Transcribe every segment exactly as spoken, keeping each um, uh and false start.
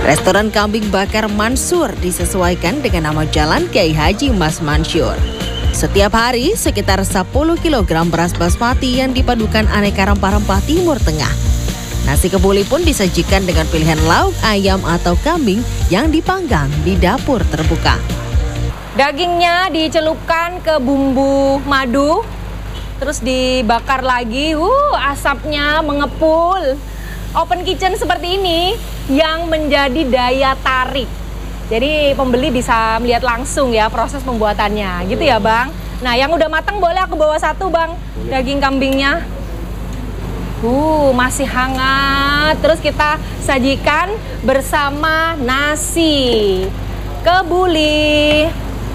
Restoran kambing bakar Mansur disesuaikan dengan nama jalan Kiai Haji Mas Mansur. Setiap hari sekitar sepuluh kilogram beras basmati yang dipadukan aneka rempah-rempah Timur Tengah. Nasi kebuli pun disajikan dengan pilihan lauk ayam atau kambing yang dipanggang di dapur terbuka. Dagingnya dicelupkan ke bumbu madu, terus dibakar lagi, uh, asapnya mengepul. Open kitchen seperti ini yang menjadi daya tarik. Jadi pembeli bisa melihat langsung ya proses pembuatannya, gitu ya Bang. Nah yang udah matang boleh aku bawa satu Bang, daging kambingnya. Uh, masih hangat. Terus kita sajikan bersama nasi kebuli.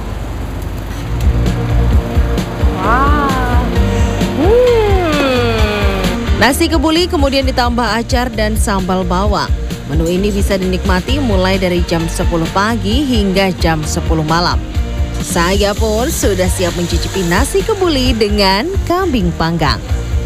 Wow. Hmm. Nasi kebuli kemudian ditambah acar dan sambal bawang. Menu ini bisa dinikmati mulai dari jam sepuluh pagi hingga jam sepuluh malam. Saya pun sudah siap mencicipi nasi kebuli dengan kambing panggang.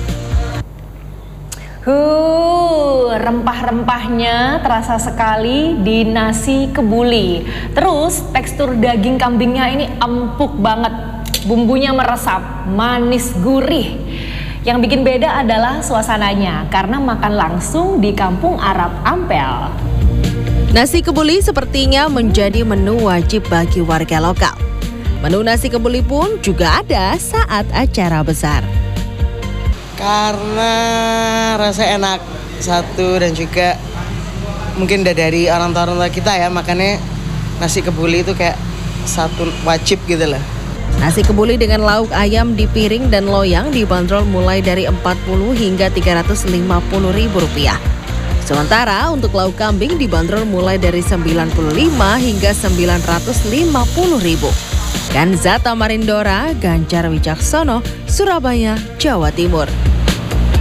Huh, rempah-rempahnya terasa sekali di nasi kebuli. Terus tekstur daging kambingnya ini empuk banget. Bumbunya meresap, manis gurih. Yang bikin beda adalah suasananya karena makan langsung di Kampung Arab Ampel. Nasi kebuli sepertinya menjadi menu wajib bagi warga lokal. Menu nasi kebuli pun juga ada saat acara besar. Karena rasa enak satu dan juga mungkin udah dari orang tua kita ya, makanya nasi kebuli itu kayak satu wajib gitu loh. Nasi kebuli dengan lauk ayam di piring dan loyang dibanderol mulai dari empat puluh hingga tiga ratus lima puluh ribu rupiah. Sementara untuk lauk kambing dibanderol mulai dari sembilan puluh lima hingga sembilan ratus lima puluh ribu. Kanza Tamarindora, Ganjar Wijaksono, Surabaya, Jawa Timur.